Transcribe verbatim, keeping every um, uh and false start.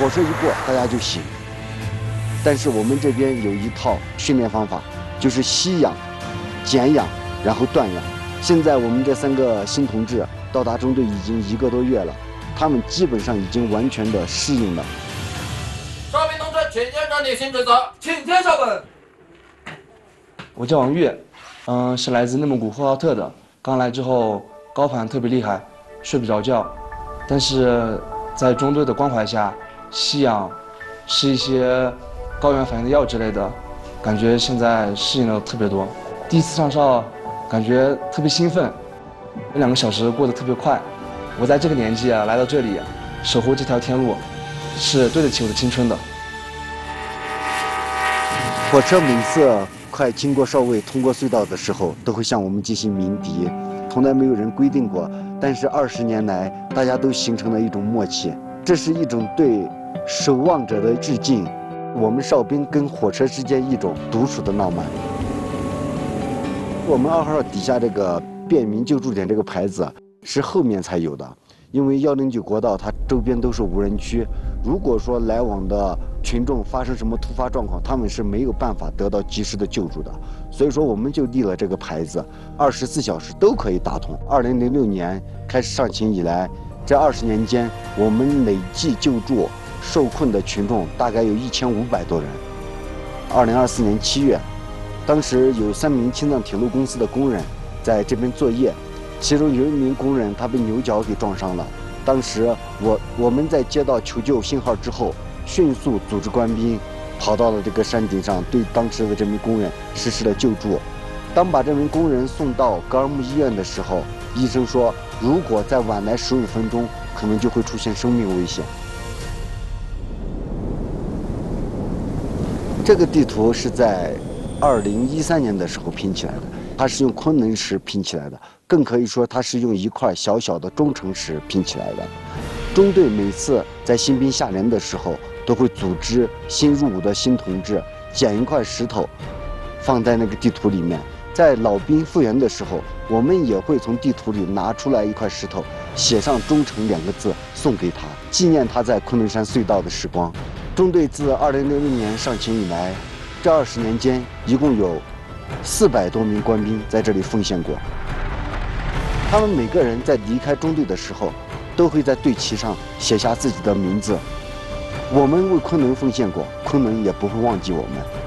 火车一过，大家就醒。但是我们这边有一套训练方法，就是吸氧、减氧，然后断氧。现在我们这三个新同志到达中队已经一个多月了，他们基本上已经完全的适应了。 哨兵同志，请验证你新职责，请听校本。 我叫王悦，嗯，是来自内蒙古呼和浩特的。刚来之后高反特别厉害，睡不着觉，但是在中队的关怀下，吸氧，吃一些高原反应的药之类的，感觉现在适应了特别多。第一次上哨，感觉特别兴奋，那两个小时过得特别快。我在这个年纪啊，来到这里，守护这条天路，是对得起我的青春的。 火车每次快经过哨位、通过隧道的时候，都会向我们进行鸣笛，从来没有人规定过，但是二十年来，大家都形成了一种默契，这是一种对守望者的致敬。我们哨兵跟火车之间一种独处的浪漫。我们二号底下这个便民救助点这个牌子是后面才有的，因为幺零九国道它周边都是无人区，如果说来往的群众发生什么突发状况，他们是没有办法得到及时的救助的，所以说我们就立了这个牌子，二十四小时都可以打通。二零零六年开始上勤以来，这二十年间，我们累计救助受困的群众大概有一千五百多人。二零二四年七月，当时有三名青藏铁路公司的工人在这边作业，其中有一名工人他被牛角给撞伤了。当时我我们在接到求救信号之后，迅速组织官兵跑到了这个山顶上，对当时的这名工人实施了救助。当把这名工人送到格尔木医院的时候，医生说，如果再晚来十五分钟，可能就会出现生命危险。这个地图是在二零一三年的时候拼起来的，它是用昆仑石拼起来的，更可以说它是用一块小小的中程石拼起来的。中队每次在新兵下连的时候，都会组织新入伍的新同志捡一块石头，放在那个地图里面。在老兵复员的时候，我们也会从地图里拿出来一块石头，写上“忠诚”两个字，送给他，纪念他在昆仑山隧道的时光。中队自二零零零年上勤以来，这二十年间，一共有四百多名官兵在这里奉献过。他们每个人在离开中队的时候，都会在队旗上写下自己的名字。我们为昆仑奉献过，昆仑也不会忘记我们。